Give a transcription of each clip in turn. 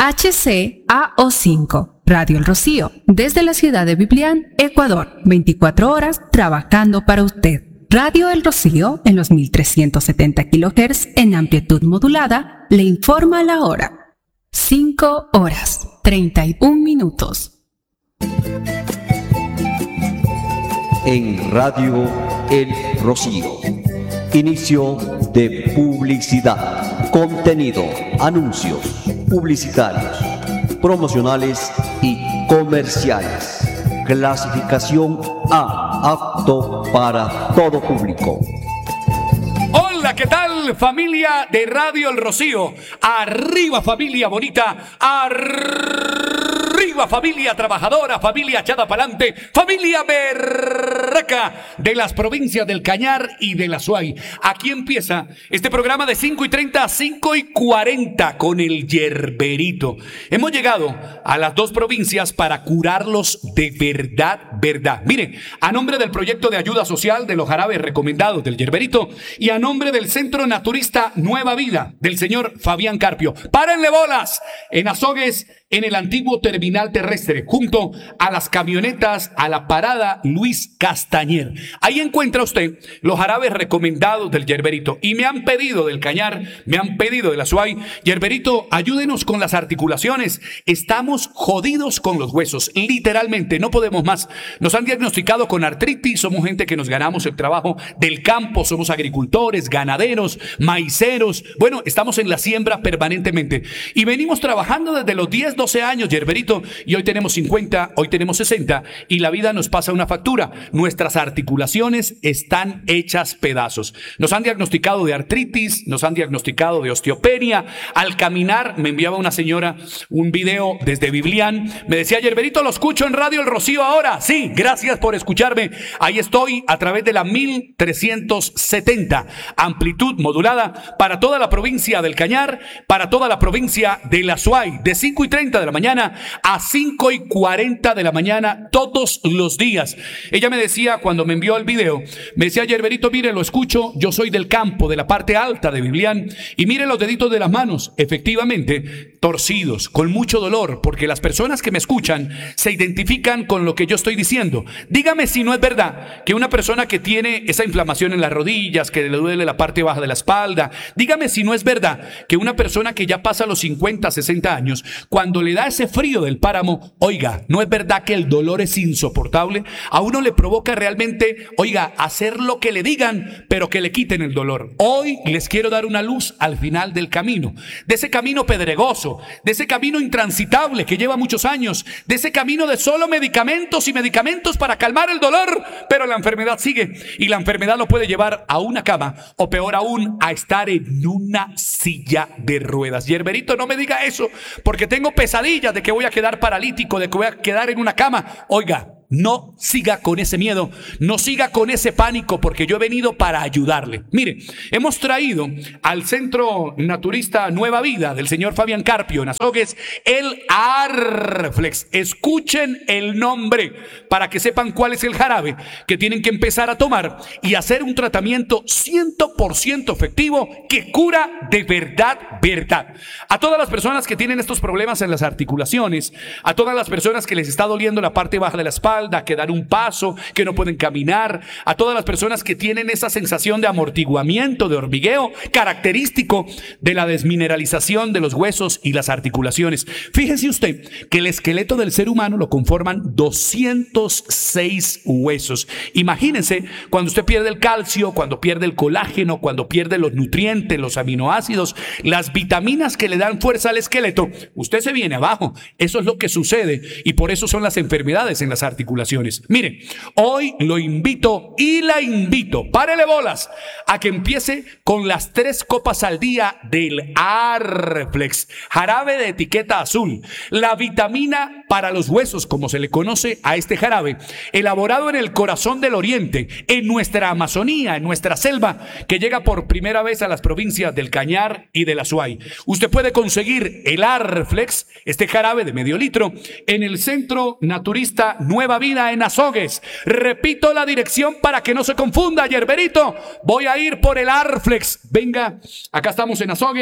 HCAO5, Radio El Rocío, desde la ciudad de Biblián, Ecuador, 24 horas trabajando para usted. Radio El Rocío, en los 1370 kHz en amplitud modulada, le informa la hora. 5 horas, 31 minutos. En Radio El Rocío, inicio de publicidad, contenido, anuncios publicitarios, promocionales y comerciales. Clasificación A, apto para todo público. Hola, ¿qué tal, familia de Radio El Rocío? Arriba, familia bonita, arriba, familia trabajadora, familia echada pa'lante, familia berraca de las provincias del Cañar y de la Suay. Aquí empieza este programa de 5:30 a 5:40 con el Yerberito. Hemos llegado a las dos provincias para curarlos de verdad, verdad. Mire, a nombre del proyecto de ayuda social de los jarabes recomendados del Yerberito y a nombre del Centro Naturista Nueva Vida del señor Fabián Carpio. ¡Párenle bolas! En Azogues, en el antiguo terminal terrestre, junto a las camionetas, a la parada Luis Castañer. Ahí encuentra usted los jarabes recomendados del Yerberito. Y me han pedido del Cañar, me han pedido de la Suay: Yerberito, ayúdenos con las articulaciones. Estamos jodidos con los huesos, literalmente, no podemos más. Nos han diagnosticado con artritis, somos gente que nos ganamos el trabajo del campo, somos agricultores, ganaderos, maiceros. Bueno, estamos en la siembra permanentemente. Y venimos trabajando desde los 10-12 años, Yerberito, y hoy tenemos 50, hoy tenemos 60, y la vida nos pasa una factura. Nuestras articulaciones están hechas pedazos. Nos han diagnosticado de artritis, nos han diagnosticado de osteopenia. Al caminar, me enviaba una señora un video desde Biblián, me decía: Yerberito, lo escucho en Radio El Rocío ahora. Sí, gracias por escucharme. Ahí estoy a través de la 1370, amplitud modulada para toda la provincia del Cañar, para toda la provincia de la Suay, de 5:30 de la mañana a 5:40 de la mañana todos los días. Ella me decía, cuando me envió el video, me decía: Yerberito, mire, lo escucho, yo soy del campo, de la parte alta de Biblián, y mire los deditos de las manos, efectivamente, torcidos, con mucho dolor, porque las personas que me escuchan se identifican con lo que yo estoy diciendo. Dígame si no es verdad que una persona que tiene esa inflamación en las rodillas, que le duele la parte baja de la espalda, dígame si no es verdad que una persona que ya pasa los 50, 60 años, cuando le da ese frío del páramo, oiga, ¿no es verdad que el dolor es insoportable? A uno le provoca realmente, oiga, hacer lo que le digan, pero que le quiten el dolor. Hoy les quiero dar una luz al final del camino, de ese camino pedregoso, de ese camino intransitable que lleva muchos años, de ese camino de solo medicamentos y medicamentos para calmar el dolor, pero la enfermedad sigue, y la enfermedad lo puede llevar a una cama, o peor aún, a estar en una silla de ruedas. Yerberito, no me diga eso, porque tengo pesadillas de que voy a quedar paralítico, de que voy a quedar en una cama. Oiga, no siga con ese miedo, no siga con ese pánico, porque yo he venido para ayudarle. Mire, hemos traído al Centro Naturista Nueva Vida del señor Fabián Carpio en Azogues el Arflex. Escuchen el nombre para que sepan cuál es el jarabe que tienen que empezar a tomar y hacer un tratamiento 100% efectivo que cura de verdad, verdad. A todas las personas que tienen estos problemas en las articulaciones, a todas las personas que les está doliendo la parte baja de la espalda, que dar un paso, que no pueden caminar, a todas las personas que tienen esa sensación de amortiguamiento, de hormigueo, característico de la desmineralización de los huesos y las articulaciones. Fíjese usted que el esqueleto del ser humano lo conforman 206 huesos. Imagínense cuando usted pierde el calcio, cuando pierde el colágeno, cuando pierde los nutrientes, los aminoácidos, las vitaminas que le dan fuerza al esqueleto, usted se viene abajo. Eso es lo que sucede, y por eso son las enfermedades en las articulaciones. Mire, hoy lo invito y la invito, párele bolas, a que empiece con las 3 copas al día del Arflex, jarabe de etiqueta azul, la vitamina para los huesos, como se le conoce a este jarabe, elaborado en el corazón del oriente, en nuestra Amazonía, en nuestra selva, que llega por primera vez a las provincias del Cañar y de la Suay. Usted puede conseguir el Arflex, este jarabe de medio litro, en el Centro Naturista Nueva Vida en Azogues. Repito la dirección para que no se confunda, Yerberito. Voy a ir por el Arflex. Venga, acá estamos en Azogues,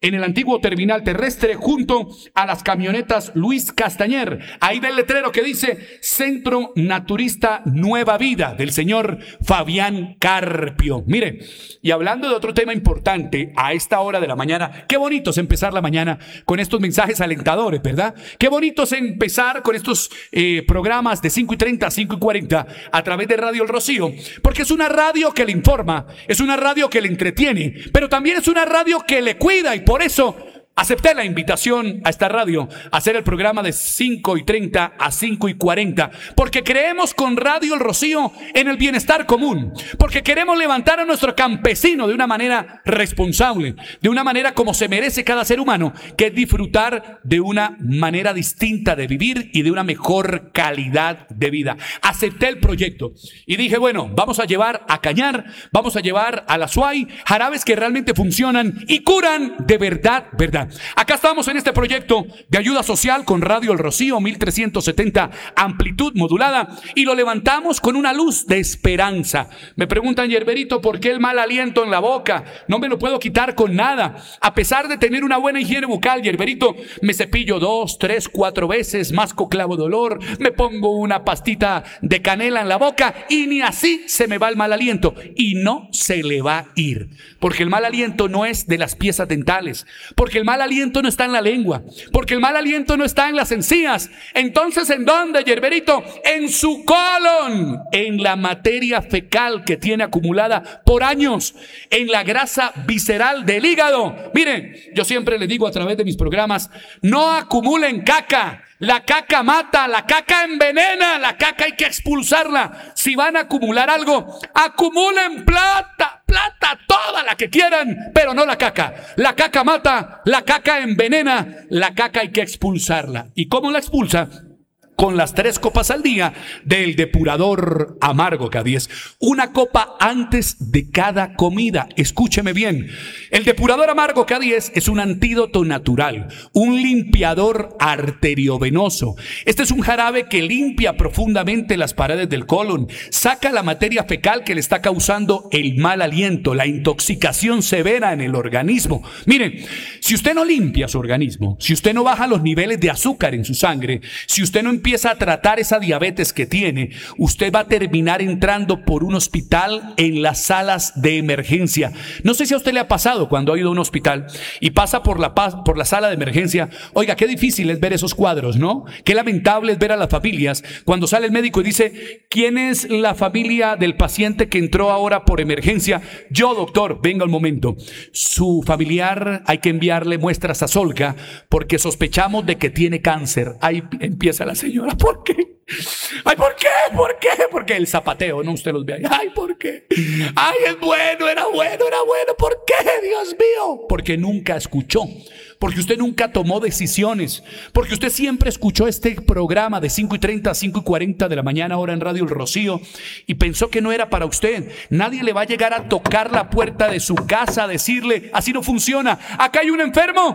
en el antiguo terminal terrestre junto a las camionetas Luis Castañer. Ahí ve el letrero que dice Centro Naturista Nueva Vida del señor Fabián Carpio. Mire, y hablando de otro tema importante a esta hora de la mañana, qué bonito es empezar la mañana con estos mensajes alentadores, ¿verdad? Qué bonito es empezar con estos programas de 5:30 a 5:40 a través de Radio El Rocío, porque es una radio que le informa, es una radio que le entretiene, pero también es una radio que le cuida, y por eso acepté la invitación a esta radio a hacer el programa de 5:30 a 5:40, porque creemos con Radio El Rocío en el bienestar común, porque queremos levantar a nuestro campesino de una manera responsable, de una manera como se merece cada ser humano, que es disfrutar de una manera distinta de vivir y de una mejor calidad de vida. Acepté el proyecto y dije, bueno, vamos a llevar a Cañar, vamos a llevar a la Suay jarabes que realmente funcionan y curan de verdad. Acá estamos en este proyecto de ayuda social con Radio El Rocío, 1370 amplitud modulada, y lo levantamos con una luz de esperanza. Me preguntan, Yerberito, ¿por qué el mal aliento en la boca? No me lo puedo quitar con nada. A pesar de tener una buena higiene bucal, Yerberito, me cepillo 2, 3, 4 veces, masco clavo de olor, me pongo una pastita de canela en la boca y ni así se me va el mal aliento. Y no se le va a ir, porque el mal aliento no es de las piezas dentales, porque el mal aliento no está en la lengua, porque el mal aliento no está en las encías. Entonces, ¿en dónde, Yerberito? En su colon, en la materia fecal que tiene acumulada por años, en la grasa visceral del hígado. Miren, yo siempre les digo a través de mis programas, no acumulen caca. La caca mata, la caca envenena, la caca hay que expulsarla. Si van a acumular algo, acumulen plata, toda la que quieran, pero no la caca. La caca mata, la caca envenena, la caca hay que expulsarla. ¿Y cómo la expulsa? Con las 3 copas al día del depurador amargo K10. Una copa antes de cada comida. Escúcheme bien. El depurador amargo K10 es un antídoto natural, un limpiador arteriovenoso. Este es un jarabe que limpia profundamente las paredes del colon, saca la materia fecal que le está causando el mal aliento, la intoxicación severa en el organismo. Miren, si usted no limpia su organismo, si usted no baja los niveles de azúcar en su sangre, si usted no empieza a tratar esa diabetes que tiene, usted va a terminar entrando por un hospital en las salas de emergencia. No sé si a usted le ha pasado cuando ha ido a un hospital y pasa por la sala de emergencia. Oiga, qué difícil es ver esos cuadros, ¿no? Qué lamentable es ver a las familias cuando sale el médico y dice, ¿quién es la familia del paciente que entró ahora por emergencia? Yo, doctor, venga un momento. Su familiar hay que enviarle muestras a Solca porque sospechamos de que tiene cáncer. Ahí empieza la señora. ¿Por qué? Ay, ¿por qué? ¿Por qué? Porque el zapateo, ¿no? Usted los ve ahí. Ay, ¿por qué? Ay, es bueno, era bueno. ¿Por qué, Dios mío? Porque nunca escuchó. Porque usted nunca tomó decisiones. Porque usted siempre escuchó este programa de 5:30 a 5:40 de la mañana, ahora en Radio El Rocío, y pensó que no era para usted. Nadie le va a llegar a tocar la puerta de su casa a decirle, así no funciona. Acá hay un enfermo.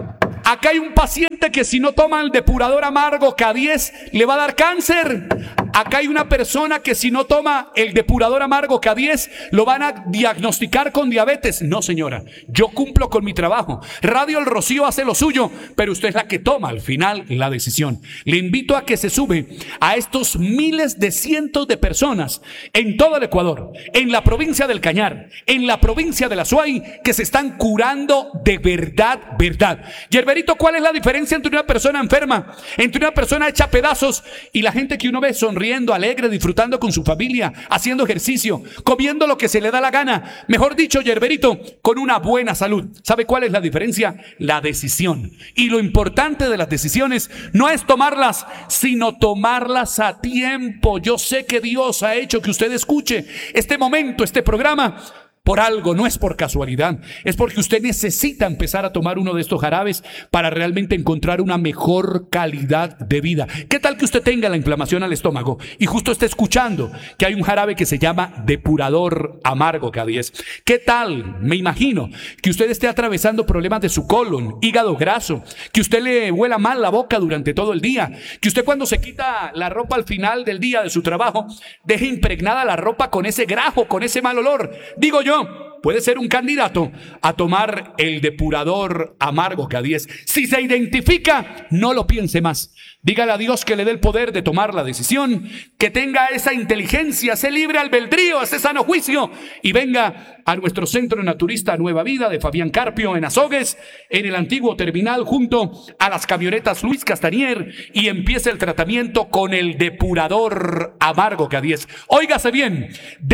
Acá hay un paciente que si no toma el depurador amargo K10 le va a dar cáncer. Acá hay una persona que si no toma el depurador amargo K10 lo van a diagnosticar con diabetes. No, señora, yo cumplo con mi trabajo. Radio El Rocío hace lo suyo, pero usted es la que toma al final la decisión. Le invito a que se sube a estos miles de cientos de personas en todo el Ecuador, en la provincia del Cañar, en la provincia de la Suay, que se están curando de verdad. Yerberito, ¿cuál es la diferencia entre una persona enferma, entre una persona hecha pedazos y la gente que uno ve sonriendo, alegre, disfrutando con su familia, haciendo ejercicio, comiendo lo que se le da la gana? Mejor dicho, Yerberito, con una buena salud. ¿Sabe cuál es la diferencia? La decisión. Y lo importante de las decisiones no es tomarlas, sino tomarlas a tiempo. Yo sé que Dios ha hecho que usted escuche este momento, este programa, por algo, no es por casualidad, es porque usted necesita empezar a tomar uno de estos jarabes para realmente encontrar una mejor calidad de vida. ¿Qué tal que usted tenga la inflamación al estómago y justo esté escuchando que hay un jarabe que se llama depurador amargo K10? ¿Qué tal? Me imagino que usted esté atravesando problemas de su colon, hígado graso, que usted le huela mal la boca durante todo el día, que usted cuando se quita la ropa al final del día de su trabajo deje impregnada la ropa con ese grajo, con ese mal olor. Digo yo, puede ser un candidato a tomar el depurador amargo K10. Si se identifica, no lo piense más. Dígale a Dios que le dé el poder de tomar la decisión, que tenga esa inteligencia, ese libre albedrío, ese sano juicio, y venga a nuestro centro naturista Nueva Vida de Fabián Carpio en Azogues, en el antiguo terminal junto a las camionetas Luis Castañer, y empiece el tratamiento con el depurador amargo K10. Óigase bien,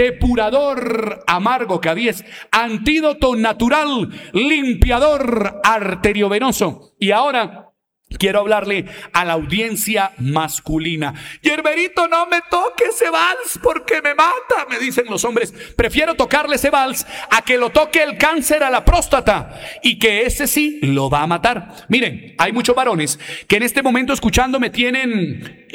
depurador amargo K10, antídoto natural, limpiador arteriovenoso. Y ahora quiero hablarle a la audiencia masculina. Yerberito, no me toque ese vals porque me mata, me dicen los hombres. Prefiero tocarle ese vals a que lo toque el cáncer a la próstata, y que ese sí lo va a matar. Miren, hay muchos varones que en este momento escuchándome tienen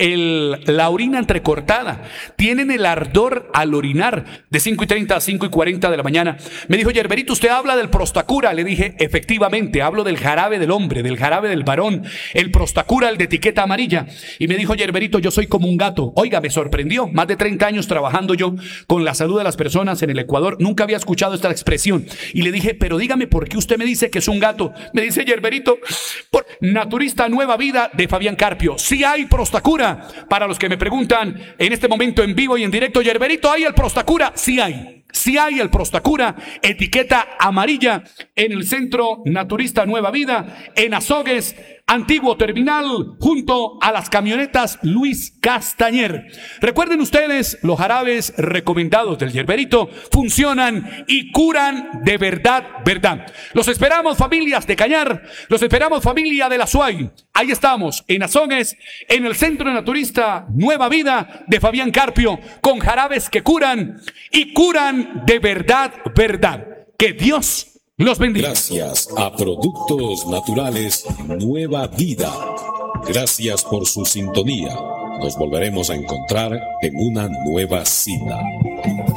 la orina entrecortada, tienen el ardor al orinar de 5:30 a 5:40 de la mañana. Me dijo: Yerberito, usted habla del Prostacura. Le dije: efectivamente, hablo del jarabe del hombre, del jarabe del varón, el Prostacura, el de etiqueta amarilla. Y me dijo: Yerberito, yo soy como un gato. Oiga, me sorprendió. Más de 30 años trabajando yo con la salud de las personas en el Ecuador. Nunca había escuchado esta expresión. Y le dije: pero dígame, ¿por qué usted me dice que es un gato? Me dice: Yerberito, por Naturista Nueva Vida de Fabián Carpio, sí hay Prostacura. Para los que me preguntan en este momento en vivo y en directo: Yerberito, ¿hay el Prostacura? Sí hay. Sí hay el Prostacura, etiqueta amarilla, en el Centro Naturista Nueva Vida, en Azogues, antiguo terminal, junto a las camionetas Luis Castañer. Recuerden ustedes, los jarabes recomendados del Yerberito funcionan y curan de verdad, verdad. Los esperamos, familias de Cañar, los esperamos, familia de la Suay. Ahí estamos, en Azogues, en el Centro Naturista Nueva Vida de Fabián Carpio, con jarabes que curan y curan de verdad, verdad. Que Dios los bendiga. Gracias a Productos Naturales Nueva Vida. Gracias por su sintonía. Nos volveremos a encontrar en una nueva cita.